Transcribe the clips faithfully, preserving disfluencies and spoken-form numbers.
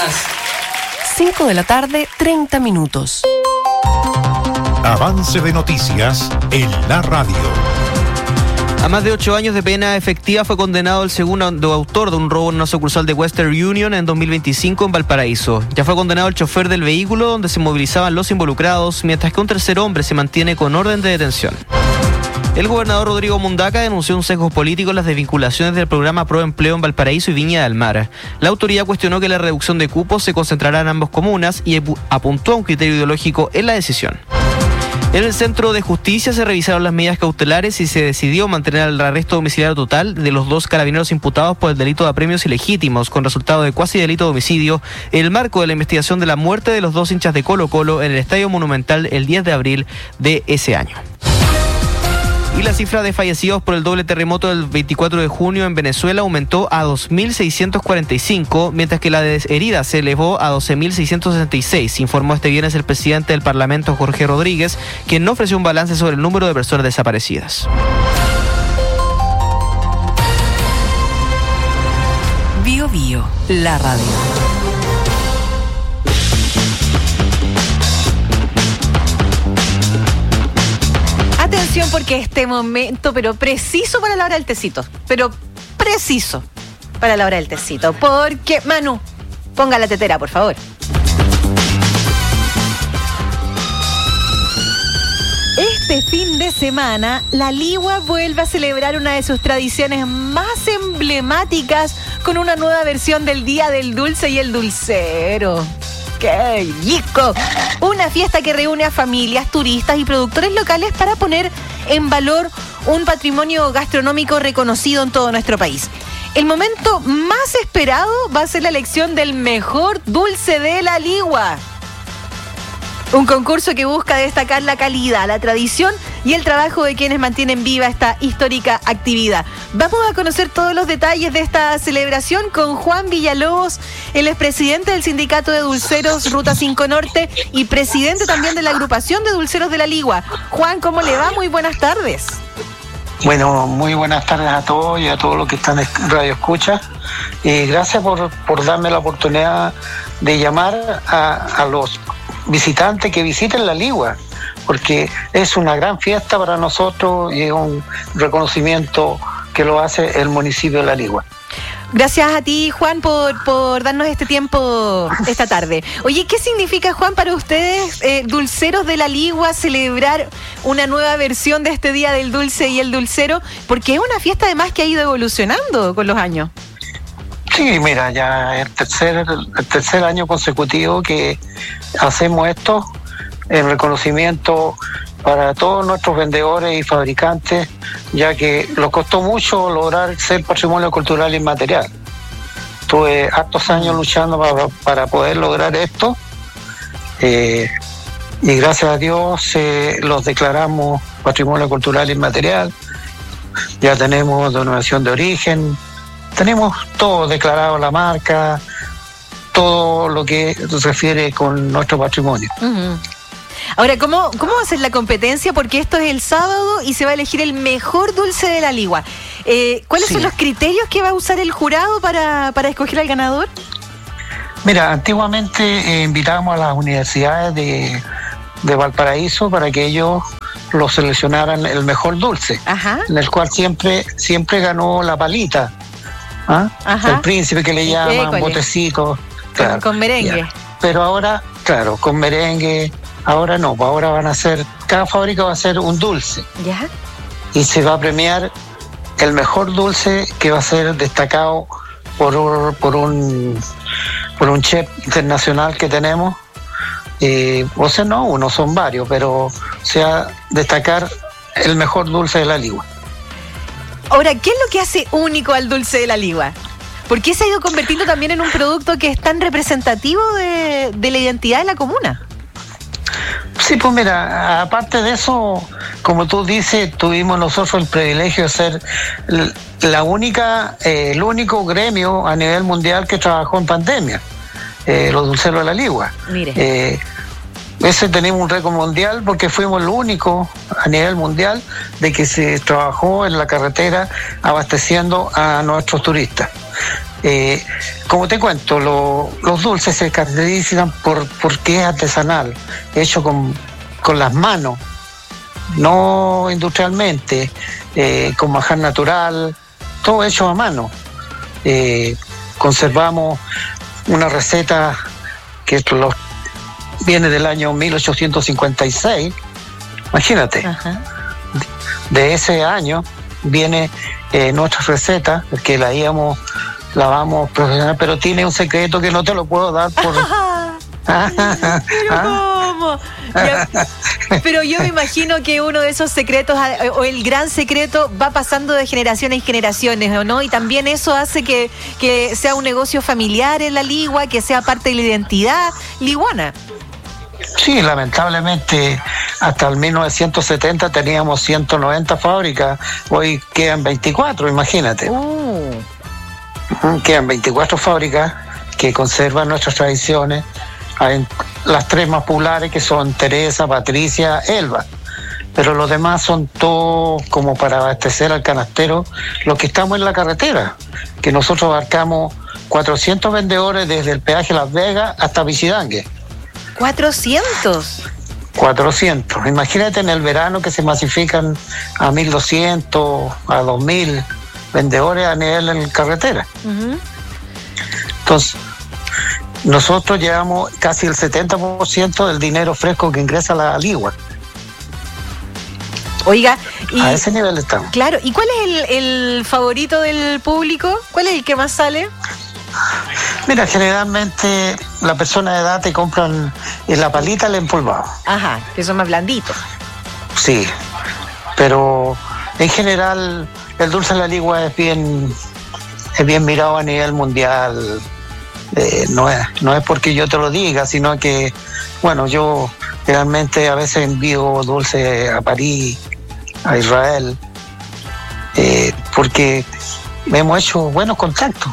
Gracias. cinco de la tarde, treinta minutos. Avance de noticias en la radio. A más de ocho años de pena efectiva fue condenado el segundo autor de un robo en una sucursal de Western Union en dos mil veinticinco en Valparaíso. Ya fue condenado el chofer del vehículo donde se movilizaban los involucrados, mientras que un tercer hombre se mantiene con orden de detención. El gobernador Rodrigo Mundaca denunció un sesgo político en las desvinculaciones del programa Pro Empleo en Valparaíso y Viña del Mar. La autoridad cuestionó que la reducción de cupos se concentrará en ambas comunas y apuntó a un criterio ideológico en la decisión. En el Centro de Justicia se revisaron las medidas cautelares y se decidió mantener el arresto domiciliario total de los dos carabineros imputados por el delito de apremios ilegítimos, con resultado de cuasi delito de homicidio, en el marco de la investigación de la muerte de los dos hinchas de Colo-Colo en el Estadio Monumental el diez de abril de ese año. Y la cifra de fallecidos por el doble terremoto del veinticuatro de junio en Venezuela aumentó a dos mil seiscientos cuarenta y cinco, mientras que la de heridas se elevó a doce mil seiscientos sesenta y seis, informó este viernes el presidente del Parlamento, Jorge Rodríguez, quien no ofreció un balance sobre el número de personas desaparecidas. Bio Bio, la radio. Atención, porque este momento, pero preciso para la hora del tecito, pero preciso para la hora del tecito, porque, Manu, ponga la tetera, por favor. Este fin de semana, la Ligua vuelve a celebrar una de sus tradiciones más emblemáticas con una nueva versión del Día del Dulce y el Dulcero. ¡Qué rico! Una fiesta que reúne a familias, turistas y productores locales para poner en valor un patrimonio gastronómico reconocido en todo nuestro país. El momento más esperado va a ser la elección del mejor dulce de la Ligua. Un concurso que busca destacar la calidad, la tradición y el trabajo de quienes mantienen viva esta histórica actividad. Vamos a conocer todos los detalles de esta celebración con Juan Villalobos. Él es presidente del Sindicato de Dulceros Ruta cinco Norte y presidente también de la agrupación de dulceros de la Ligua. Juan, ¿cómo le va? Muy buenas tardes. Bueno, muy buenas tardes a todos y a todos los que están en Radio Escucha. Y gracias por, por darme la oportunidad de llamar a, a los visitantes que visiten la Ligua, porque es una gran fiesta para nosotros y es un reconocimiento que lo hace el municipio de La Ligua. Gracias a ti, Juan, por, por darnos este tiempo esta tarde. Oye, ¿qué significa, Juan, para ustedes, eh, dulceros de La Ligua, celebrar una nueva versión de este Día del Dulce y el Dulcero? Porque es una fiesta además que ha ido evolucionando con los años. Sí, mira, ya es el tercer, el tercer año consecutivo que hacemos esto, en reconocimiento para todos nuestros vendedores y fabricantes, ya que nos costó mucho lograr ser patrimonio cultural inmaterial. Tuve hartos años luchando para, para poder lograr esto, eh, y gracias a Dios eh, los declaramos patrimonio cultural inmaterial. Ya tenemos denominación de origen, tenemos todo declarado, la marca, todo lo que se refiere con nuestro patrimonio. Uh-huh. Ahora, ¿cómo, ¿cómo va a ser la competencia? Porque esto es el sábado y se va a elegir el mejor dulce de la Ligua. Eh, ¿Cuáles sí. son los criterios que va a usar el jurado para, para escoger al ganador? Mira, antiguamente eh, invitábamos a las universidades de, de Valparaíso para que ellos lo seleccionaran el mejor dulce. Ajá. En el cual siempre, siempre ganó la palita. ¿Ah? El príncipe que le llaman, botecito. Claro, con merengue. Ya. Pero ahora, claro, con merengue, ahora no, ahora van a ser, cada fábrica va a hacer un dulce. ¿Ya? Y se va a premiar el mejor dulce que va a ser destacado por, por un por un chef internacional que tenemos. Eh, o sea, no uno, son varios, pero o sea, destacar el mejor dulce de la Ligua. Ahora, ¿qué es lo que hace único al dulce de la Ligua? ¿Por qué se ha ido convirtiendo también en un producto que es tan representativo de, de la identidad de la comuna? Sí, pues mira, aparte de eso, como tú dices, tuvimos nosotros el privilegio de ser la única, eh, el único gremio a nivel mundial que trabajó en pandemia, eh, los dulceros de la Ligua. Mire. Eh, Ese tenemos un récord mundial porque fuimos lo único a nivel mundial de que se trabajó en la carretera abasteciendo a nuestros turistas. Eh, como te cuento, lo, los dulces se caracterizan por porque es artesanal, hecho con, con las manos, no industrialmente, eh, con manjar natural, todo hecho a mano. Eh, conservamos una receta que los, viene del año mil ochocientos cincuenta y seis, imagínate. Ajá. De ese año viene eh, nuestra receta, que la íbamos, la vamos profesional, pero tiene un secreto que no te lo puedo dar por... ¿Pero cómo? Ya, pero yo me imagino que uno de esos secretos, o el gran secreto, va pasando de generación en generaciones, ¿o no? Y también eso hace que, que sea un negocio familiar en la ligua, que sea parte de la identidad liguana. Sí, lamentablemente hasta el mil novecientos setenta teníamos ciento noventa fábricas, hoy quedan veinticuatro, imagínate. Uh. Quedan veinticuatro fábricas que conservan nuestras tradiciones. Hay las tres más populares, que son Teresa, Patricia, Elba, pero los demás son todos como para abastecer al canastero, los que estamos en la carretera, que nosotros abarcamos cuatrocientos vendedores desde el peaje Las Vegas hasta Pichidangue. ¿cuatrocientos? cuatrocientos. Imagínate en el verano que se masifican a mil doscientos, a dos mil vendedores a nivel en carretera. Uh-huh. Entonces, nosotros llevamos casi el setenta por ciento del dinero fresco que ingresa a la ligua. Oiga, y, a ese nivel estamos. Claro, ¿y cuál es el, el favorito del público? ¿Cuál es el que más sale? Mira, generalmente la persona de edad te compran en la palita el empolvado. Ajá, que son más blanditos. Sí, pero en general el dulce de la ligua es bien, es bien mirado a nivel mundial. Eh, no es, no es porque yo te lo diga, sino que, bueno, yo realmente a veces envío dulce a París, a Israel, eh, porque hemos hecho buenos contactos.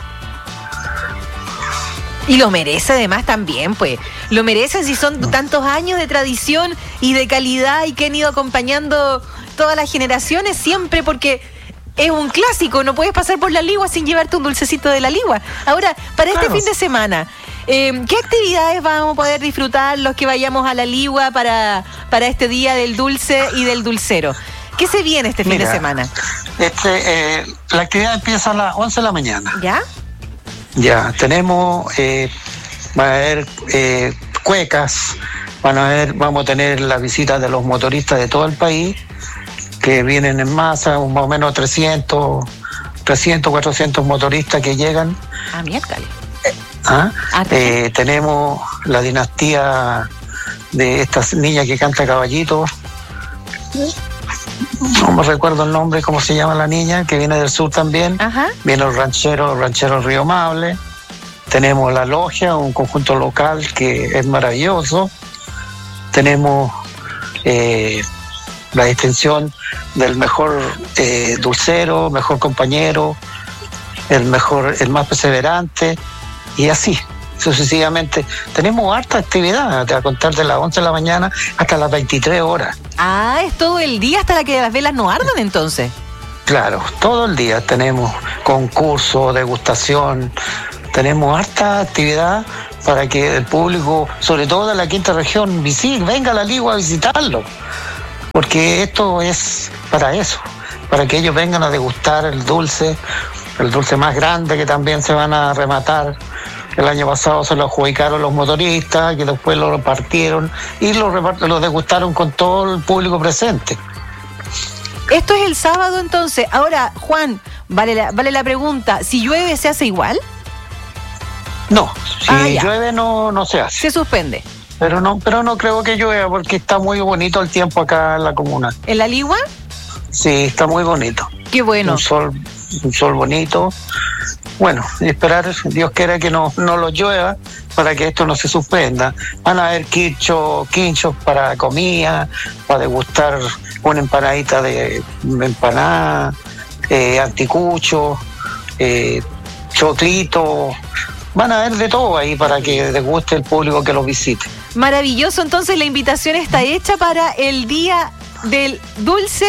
Y lo merece además también, pues. Lo merecen si son tantos años de tradición y de calidad y que han ido acompañando todas las generaciones siempre, porque es un clásico, no puedes pasar por la ligua sin llevarte un dulcecito de la ligua. Ahora, para este Claro. fin de semana, eh, ¿qué actividades vamos a poder disfrutar los que vayamos a la ligua para, para este día del dulce y del dulcero? ¿Qué se viene este fin Mira, de semana? Este, eh, la actividad empieza a las once de la mañana. ¿Ya? Ya, tenemos, eh, va a haber eh, cuecas, van a haber, vamos a tener la visita de los motoristas de todo el país, que vienen en masa, un más o menos trescientos, cuatrocientos motoristas que llegan. Ah, miércoles. ¿Ah? Ah, Eh, tenemos la dinastía de estas niñas que canta caballito. No me recuerdo el nombre, cómo se llama la niña, que viene del sur también. Ajá. Viene el ranchero, ranchero Río Amable. Tenemos la logia, un conjunto local que es maravilloso. Tenemos eh, la distinción del mejor eh, dulcero, mejor compañero, el mejor, el más perseverante, y así sucesivamente. Tenemos harta actividad, te voy a contar, de las once de la mañana hasta las veintitrés horas. Ah, es todo el día hasta la que las velas no ardan entonces. Claro, todo el día tenemos concurso, degustación, tenemos harta actividad para que el público, sobre todo de la quinta región, visite, venga a la ligua a visitarlo, porque esto es para eso, para que ellos vengan a degustar el dulce, el dulce más grande que también se van a rematar. El año pasado se lo adjudicaron los motoristas, que después lo repartieron y lo, repart- lo degustaron con todo el público presente. Esto es el sábado entonces. Ahora, Juan, vale la, vale la pregunta, ¿si llueve se hace igual? No, si Ah, ya. llueve no, no se hace. Se suspende. Pero no, pero no creo que llueva porque está muy bonito el tiempo acá en la comuna. ¿En la ligua? Sí, está muy bonito. Qué bueno. Un sol, un sol bonito. Bueno, y esperar, Dios quiera que no, no lo llueva para que esto no se suspenda. Van a haber quinchos, quinchos para comida, para degustar una empanadita de empanada, eh, anticucho, eh, choclito. Van a haber de todo ahí para que deguste el público que los visite. Maravilloso, entonces la invitación está hecha para el día del dulce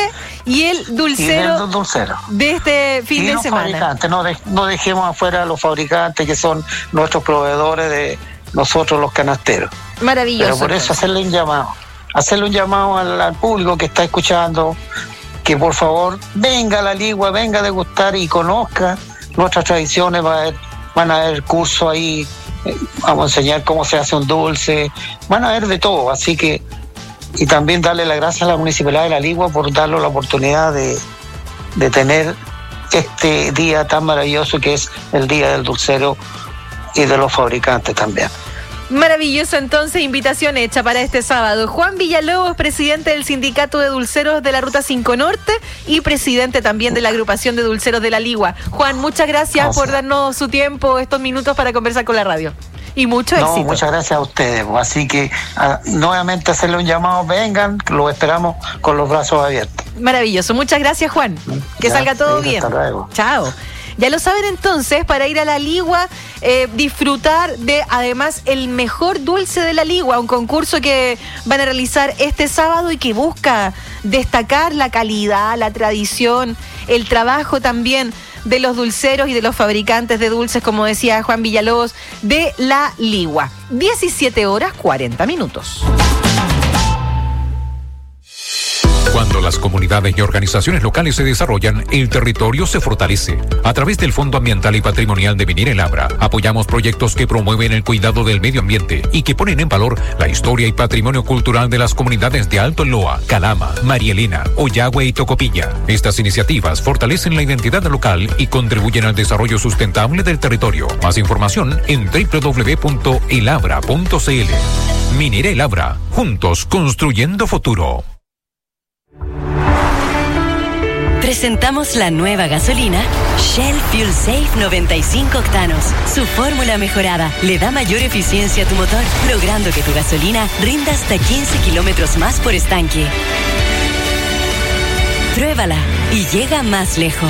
y el dulcero, y del dulcero de este fin y de los semana. Fabricantes, no, de, no dejemos afuera a los fabricantes que son nuestros proveedores de nosotros los canasteros. Maravilloso. Pero por eso hacerle un llamado, hacerle un llamado al, al público que está escuchando, que por favor venga a la Ligua, venga a degustar y conozca nuestras tradiciones. Va a haber, van a haber cursos ahí, eh, vamos a enseñar cómo se hace un dulce, van a haber de todo, así que, y también darle las gracias a la Municipalidad de La Ligua por darle la oportunidad de, de tener este día tan maravilloso que es el Día del Dulcero y de los fabricantes también. Maravilloso, entonces, invitación hecha para este sábado. Juan Villalobos, presidente del Sindicato de Dulceros de la Ruta cinco Norte y presidente también de la Agrupación de Dulceros de La Ligua. Juan, muchas gracias Gracias. por darnos su tiempo, estos minutos para conversar con la radio. Y mucho No, éxito. muchas gracias a ustedes. Así que a, nuevamente hacerle un llamado, vengan, lo esperamos con los brazos abiertos. Maravilloso, muchas gracias, Juan. Que Ya, salga todo sí, bien. hasta luego. Chao. Ya lo saben entonces, para ir a La Ligua, eh, disfrutar de además el mejor dulce de La Ligua, un concurso que van a realizar este sábado y que busca destacar la calidad, la tradición, el trabajo también de los dulceros y de los fabricantes de dulces, como decía Juan Villalobos, de La Ligua. diecisiete horas cuarenta minutos. Cuando las comunidades y organizaciones locales se desarrollan, el territorio se fortalece. A través del Fondo Ambiental y Patrimonial de Minera El Abra, apoyamos proyectos que promueven el cuidado del medio ambiente y que ponen en valor la historia y patrimonio cultural de las comunidades de Alto Loa, Calama, María Elena, Oyagüe y Tocopilla. Estas iniciativas fortalecen la identidad local y contribuyen al desarrollo sustentable del territorio. Más información en doble u doble u doble u punto el abra punto c l. Minera El Abra, juntos construyendo futuro. Presentamos la nueva gasolina Shell Fuel Safe noventa y cinco octanos. Su fórmula mejorada le da mayor eficiencia a tu motor, logrando que tu gasolina rinda hasta quince kilómetros más por estanque. Pruébala y llega más lejos.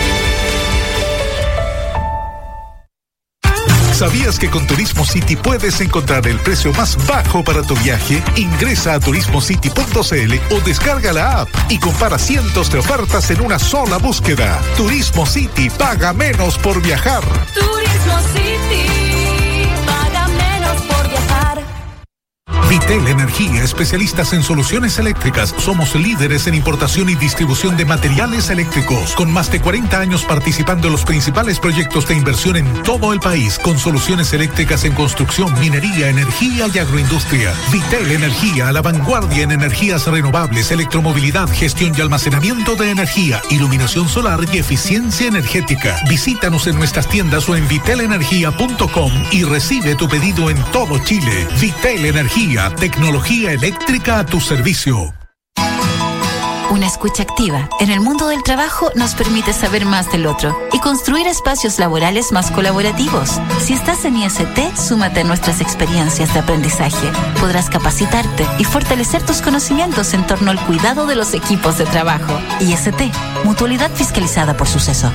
¿Sabías que con Turismo City puedes encontrar el precio más bajo para tu viaje? Ingresa a turismo city punto c l o descarga la app y compara cientos de ofertas en una sola búsqueda. Turismo City, paga menos por viajar. Turismo City, paga menos por viajar. Vitel Energía, especialistas en soluciones eléctricas. Somos líderes en importación y distribución de materiales eléctricos, con más de cuarenta años participando en los principales proyectos de inversión en todo el país, con soluciones eléctricas en construcción, minería, energía y agroindustria. Vitel Energía, a la vanguardia en energías renovables, electromovilidad, gestión y almacenamiento de energía, iluminación solar y eficiencia energética. Visítanos en nuestras tiendas o en vitel energía punto com y recibe tu pedido en todo Chile. Vitel Energía, tecnología eléctrica a tu servicio. Una escucha activa en el mundo del trabajo nos permite saber más del otro y construir espacios laborales más colaborativos. Si estás en I S T, súmate a nuestras experiencias de aprendizaje. Podrás capacitarte y fortalecer tus conocimientos en torno al cuidado de los equipos de trabajo. I S T, mutualidad fiscalizada por Suceso.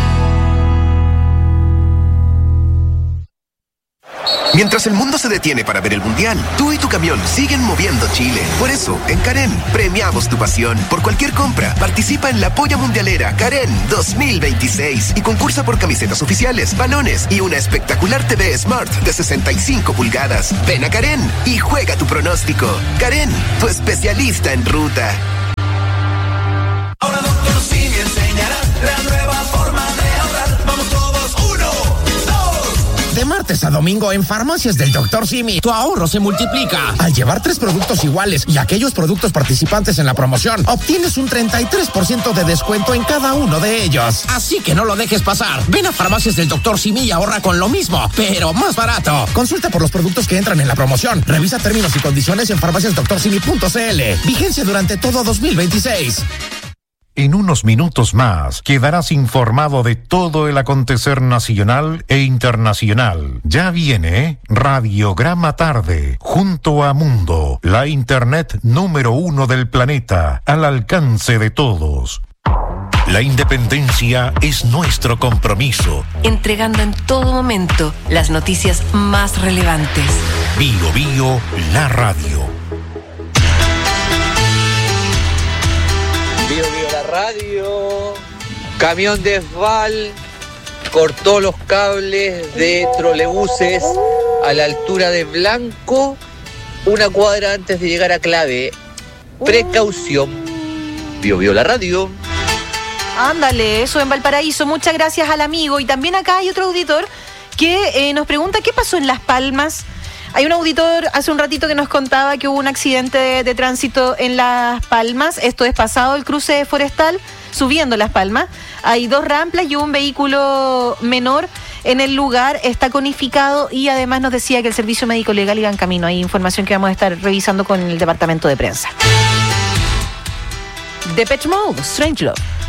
Mientras el mundo se detiene para ver el Mundial, tú y tu camión siguen moviendo Chile. Por eso, en Karen, premiamos tu pasión. Por cualquier compra, participa en la Polla Mundialera Karen dos mil veintiséis y concursa por camisetas oficiales, balones y una espectacular T V Smart de sesenta y cinco pulgadas. Ven a Karen y juega tu pronóstico. Karen, tu especialista en ruta. Ahora Doctor Simi enseñará la nueva forma de ahorrar. Vamos todos, uno, dos. De martes a domingo en Farmacias del Doctor Simi, tu ahorro se multiplica. Al llevar tres productos iguales y aquellos productos participantes en la promoción, obtienes un treinta y tres por ciento de descuento en cada uno de ellos. Así que no lo dejes pasar. Ven a Farmacias del Doctor Simi y ahorra con lo mismo, pero más barato. Consulta por los productos que entran en la promoción. Revisa términos y condiciones en farmacias doctor simi punto c l. Vigencia durante todo dos mil veintiséis. En unos minutos más quedarás informado de todo el acontecer nacional e internacional. Ya viene Radiograma Tarde, junto a Mundo, la internet número uno del planeta, al alcance de todos. La independencia es nuestro compromiso. Entregando en todo momento las noticias más relevantes. Bio Bio, la radio. Bio Bio, la radio. Camión de Esval cortó los cables de trolebuses a la altura de Blanco, una cuadra antes de llegar a Clave. Precaución. Vio, vio la radio. Ándale, eso en Valparaíso. Muchas gracias al amigo. Y también acá hay otro auditor que eh, nos pregunta qué pasó en Las Palmas. Hay un auditor hace un ratito que nos contaba que hubo un accidente de, de tránsito en Las Palmas. Esto es pasado el cruce forestal, subiendo Las Palmas. Hay dos ramplas y un vehículo menor en el lugar. Está conificado y además nos decía que el servicio médico legal iba en camino. Hay información que vamos a estar revisando con el departamento de prensa. Depeche Mode, Strange Love.